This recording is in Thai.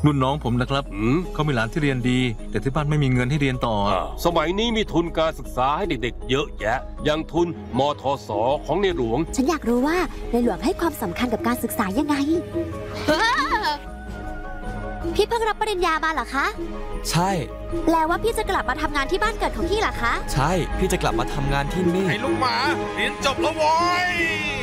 รุ่นน้องผมนะครับเขามีหลานที่เรียนดีแต่ที่บ้านไม่มีเงินให้เรียนต่อสมัยนี้มีทุนการศึกษาให้เด็กๆเยอะแยะอย่างทุนมทส.ของในหลวงฉันอยากรู้ว่าในหลวงให้ความสำคัญกับการศึกษายังไงพี่เพิ่งรับปริญญามาเหรอคะใช่แปลว่าพี่จะกลับมาทำงานที่บ้านเกิดของพี่เหรอคะใช่พี่จะกลับมาทำงานที่นี่ไอ้ลูกหมาเรียนจบแล้วโว้ย